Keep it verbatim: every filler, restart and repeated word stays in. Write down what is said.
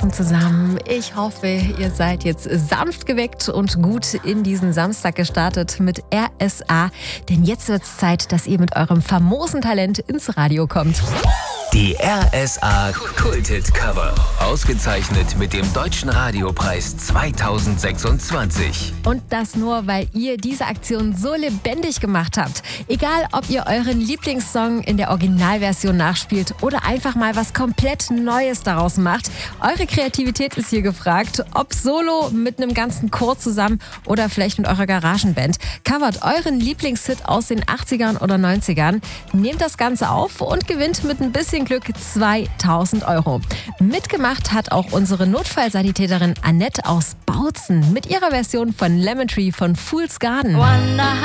draußen zusammen. Ich hoffe, ihr seid jetzt sanft geweckt und gut in diesen Samstag gestartet mit R S A. Denn jetzt wird es Zeit, dass ihr mit eurem famosen Talent ins Radio kommt. Die R S A Kulthit Cover. Ausgezeichnet mit dem Deutschen Radiopreis zweitausendsechsundzwanzig. Und das nur, weil ihr diese Aktion so lebendig gemacht habt. Egal, ob ihr euren Lieblingssong in der Originalversion nachspielt oder einfach mal was komplett Neues daraus macht. Eure Kreativität ist hier gefragt. Ob solo, mit einem ganzen Chor zusammen oder vielleicht mit eurer Garagenband. Covert euren Lieblingshit aus den achtzigern oder neunzigern. Nehmt das Ganze auf und gewinnt mit ein bisschen Glück zweitausend Euro. Mitgemacht hat auch unsere Notfallsanitäterin Annette aus Bautzen mit ihrer Version von Lemon Tree von Fool's Garden. Wonder